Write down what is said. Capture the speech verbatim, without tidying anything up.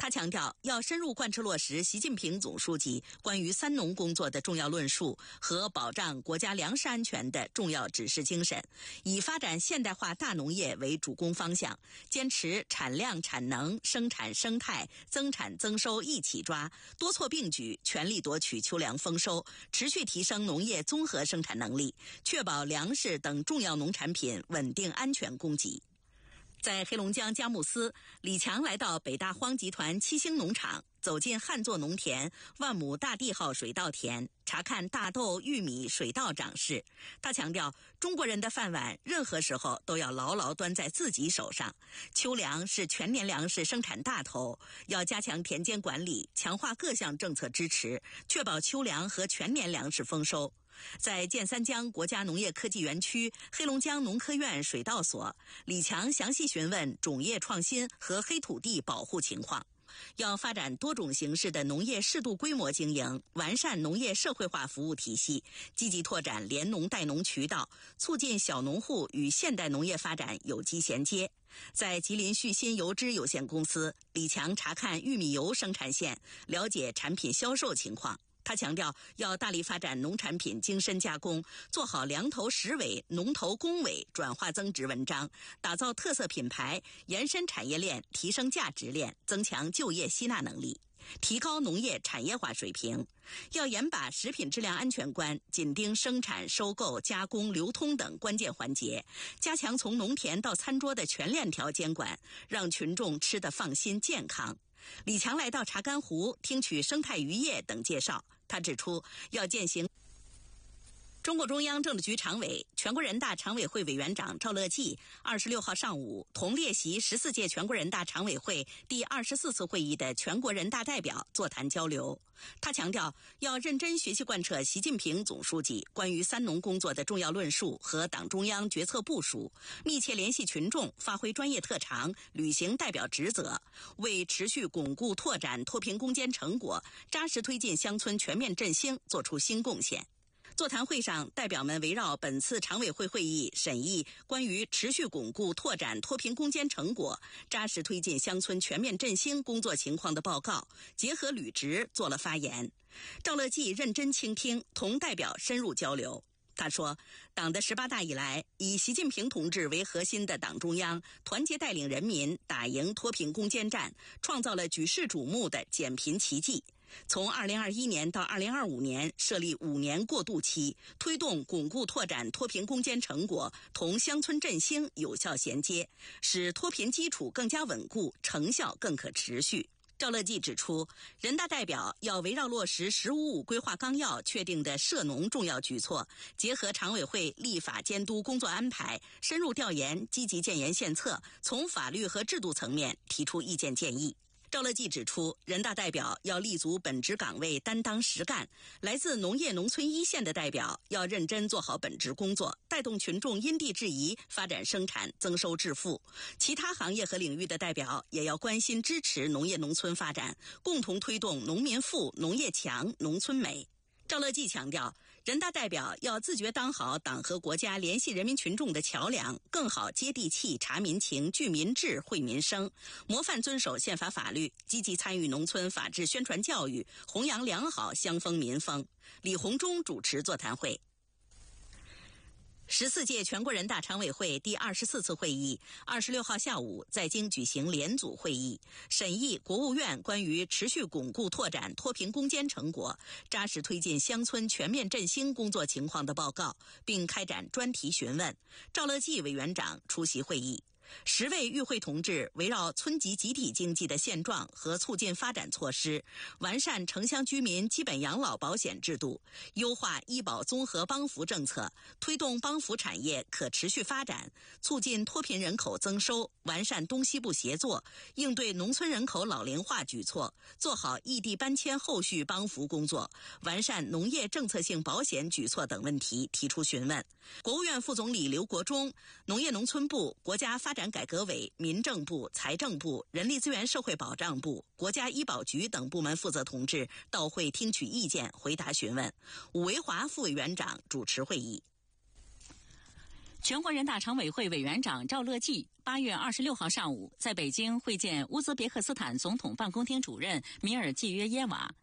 他强调，要深入贯彻落实习近平总书记关于三农工作的重要论述和保障国家粮食安全的重要指示精神，以发展现代化大农业为主攻方向，坚持产量产能、生产生态、增产增收一起抓，多措并举，全力夺取秋粮丰收，持续提升农业综合生产能力，确保粮食等重要农产品稳定安全供给。在黑龙江佳木斯，李强来到北大荒集团七星农场，走进旱作农田万亩大地号水稻田，查看大豆、玉米水稻长势。他强调，中国人的饭碗任何时候都要牢牢端在自己手上。秋粮是全年粮食生产大头，要加强田间管理，强化各项政策支持，确保秋粮和全年粮食丰收。在建三江国家农业科技园区、黑龙江农科院水稻所，李强详细询问种业创新和黑土地保护情况。要发展多种形式的农业适度规模经营，完善农业社会化服务体系，积极拓展联农带农渠道，促进小农户与现代农业发展有机衔接。在吉林旭鑫油脂有限公司，李强查看玉米油生产线，了解产品销售情况。他强调，要大力发展农产品精深加工，做好粮头实尾、农头工尾转化增值文章，打造特色品牌，延伸产业链，提升价值链，增强就业吸纳能力，提高农业产业化水平。要严把食品质量安全关，紧盯生产、收购、加工、流通等关键环节，加强从农田到餐桌的全链条监管，让群众吃得放心健康。李强来到查干湖，听取生态渔业等介绍。他指出，要践行中共中央政治局常委、全国人大常委会委员长赵乐际二十六号上午同列席十四届全国人大常委会第二十四次会议的全国人大代表座谈交流。他强调，要认真学习贯彻习近平总书记关于三农工作的重要论述和党中央决策部署，密切联系群众，发挥专业特长，履行代表职责，为持续巩固拓展脱贫攻坚成果，扎实推进乡村全面振兴作出新贡献。座谈会上，代表们围绕本次常委会会议审议关于持续巩固拓展脱贫攻坚成果，扎实推进乡村全面振兴工作情况的报告，结合履职做了发言。赵乐际认真倾听，同代表深入交流。他说，党的十八大以来，以习近平同志为核心的党中央团结带领人民打赢脱贫攻坚战，创造了举世瞩目的减贫奇迹。从二零二一年到二零二五年设立五年过渡期，推动巩固拓展脱贫攻坚成果同乡村振兴有效衔接，使脱贫基础更加稳固，成效更可持续。赵乐际指出，人大代表要围绕落实“十五五”规划纲要确定的涉农重要举措，结合常委会立法监督工作安排，深入调研，积极建言献策，从法律和制度层面提出意见建议。赵乐际指出，人大代表要立足本职岗位，担当实干。来自农业农村一线的代表要认真做好本职工作，带动群众因地制宜发展生产，增收致富。其他行业和领域的代表也要关心支持农业农村发展，共同推动农民富、农业强、农村美。赵乐际强调，人大代表要自觉当好党和国家联系人民群众的桥梁，更好接地气、察民情、聚民智、惠民生，模范遵守宪法法律，积极参与农村法治宣传教育，弘扬良好乡风民风。李鸿忠主持座谈会。十四届全国人大常委会第二十四次会议二十六号下午在京举行联组会议，审议国务院关于持续巩固拓展脱贫攻坚成果，扎实推进乡村全面振兴工作情况的报告，并开展专题询问。赵乐际委员长出席会议。十位与会同志围绕村级集体经济的现状和促进发展措施，完善城乡居民基本养老保险制度，优化医保综合帮扶政策，推动帮扶产业可持续发展，促进脱贫人口增收，完善东西部协作，应对农村人口老龄化举措，做好异地搬迁后续帮扶工作，完善农业政策性保险举措等问题提出询问。国务院副总理刘国中、农业农村部、国家发展改革委、民政部、财政部、人力资源社会保障部、国家医保局等部门负责同志到会听取意见，回答询问。武维华副委员长主持会议。 全国人大常委会委员长赵乐际八月二十六号上午在北京会见乌兹别克斯坦总统办公厅主任米尔季约耶娃，